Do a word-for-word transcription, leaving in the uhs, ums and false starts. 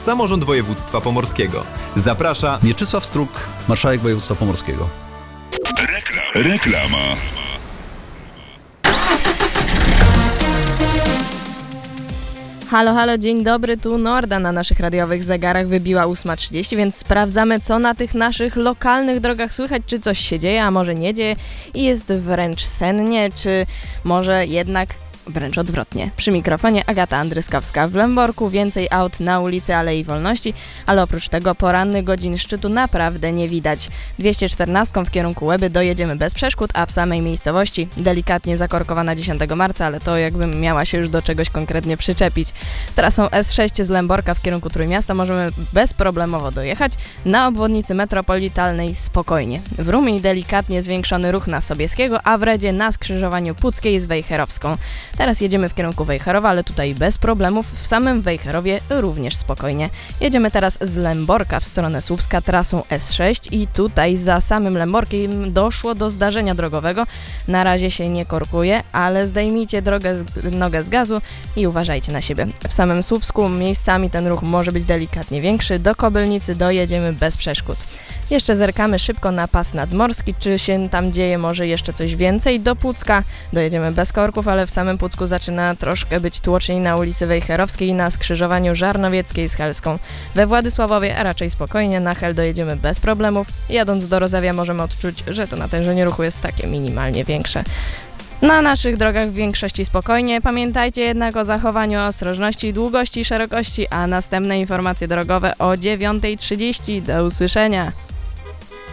samorząd województwa pomorskiego. Zaprasza Mieczysław Struk, marszałek województwa pomorskiego. Rekla- Reklama. Halo, halo, dzień dobry, tu Norda. Na naszych radiowych zegarach wybiła ósma trzydzieści, więc sprawdzamy, co na tych naszych lokalnych drogach słychać, czy coś się dzieje, a może nie dzieje i jest wręcz sennie, czy może jednak wręcz odwrotnie. Przy mikrofonie Agata Andryskowska. W Lęborku więcej aut na ulicy Alei Wolności, ale oprócz tego porannych godzin szczytu naprawdę nie widać. dwieście czternaście w kierunku Łeby dojedziemy bez przeszkód, a w samej miejscowości delikatnie zakorkowana dziesiątego marca, ale to jakbym miała się już do czegoś konkretnie przyczepić. Trasą S sześć z Lęborka w kierunku Trójmiasta możemy bezproblemowo dojechać, na obwodnicy metropolitalnej spokojnie. W Rumii delikatnie zwiększony ruch na Sobieskiego, a w Redzie na skrzyżowaniu Puckiej z Wejherowską. Teraz jedziemy w kierunku Wejherowa, ale tutaj bez problemów, w samym Wejherowie również spokojnie. Jedziemy teraz z Lęborka w stronę Słupska trasą S sześć i tutaj za samym Lęborkiem doszło do zdarzenia drogowego. Na razie się nie korkuje, ale zdejmijcie drogę, nogę z gazu i uważajcie na siebie. W samym Słupsku miejscami ten ruch może być delikatnie większy, do Kobylnicy dojedziemy bez przeszkód. Jeszcze zerkamy szybko na pas nadmorski, czy się tam dzieje może jeszcze coś więcej. Do Pucka dojedziemy bez korków, ale w samym Pucku zaczyna troszkę być tłoczniej na ulicy Wejherowskiej na skrzyżowaniu Żarnowieckiej z Helską. We Władysławowie, a raczej spokojnie, na Hel dojedziemy bez problemów. Jadąc do Rozewia możemy odczuć, że to natężenie ruchu jest takie minimalnie większe. Na naszych drogach w większości spokojnie. Pamiętajcie jednak o zachowaniu ostrożności, długości i szerokości, a następne informacje drogowe o dziewiąta trzydzieści. Do usłyszenia!